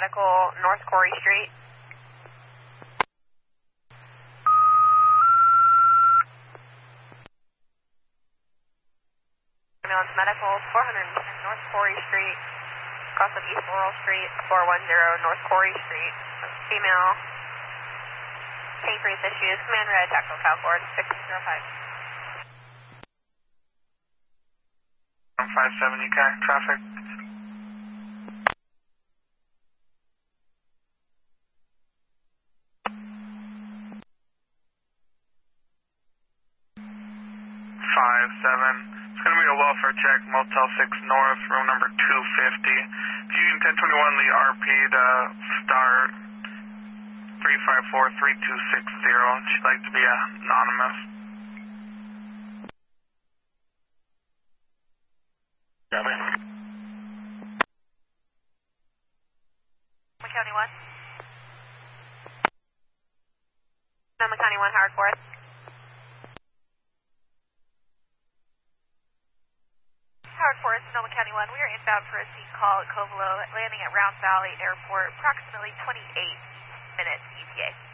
Medical, North Corey Street. Ambulance Medical, 410 North Corey Street, cross of East Laurel Street, 410 North Corey Street. Female, pancreas issues, command red, tactical Calcord, 605. 57 UK, traffic. 57. It's going to be a welfare check, Motel 6 North, room number 250. Union 1021, the RP to start 3543260. She'd like to be anonymous. Copy. County 1. Sonoma County 1, Howard Forest. Howard Forest, Sonoma County 1. We are inbound for a seat call at Covelo, landing at Round Valley Airport, approximately 28 minutes ETA.